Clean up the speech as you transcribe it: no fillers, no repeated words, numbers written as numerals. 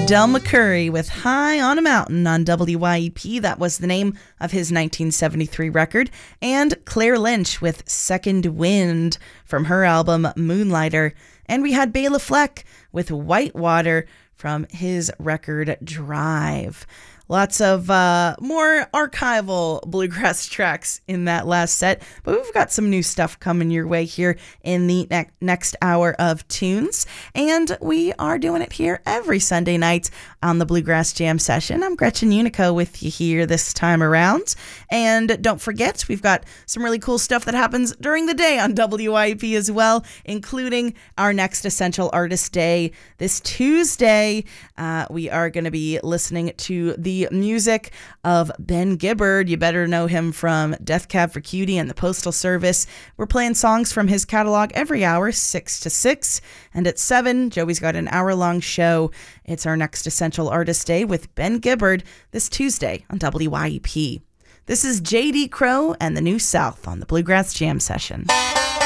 Del McCoury with High on a Mountain on WYEP. That was the name of his 1973 record. And Claire Lynch with Second Wind from her album Moonlighter. And we had Bela Fleck with Whitewater from his record Drive. Lots of more archival bluegrass tracks in that last set, but we've got some new stuff coming your way here in the next hour of tunes, and we are doing it here every Sunday night on the Bluegrass Jam Session. I'm Gretchen Unico with you here this time around, and don't forget, we've got some really cool stuff that happens during the day on WYP as well, including our next Essential Artist Day this Tuesday. We are going to be listening to the music of Ben Gibbard. You better know him from Death Cab for Cutie and the Postal Service. We're playing songs from his catalog every hour, 6 to 6. And at 7, Joey's got an hour-long show. It's our next Essential Artist Day with Ben Gibbard this Tuesday on WYEP. This is J.D. Crowe and the New South on the Bluegrass Jam Session.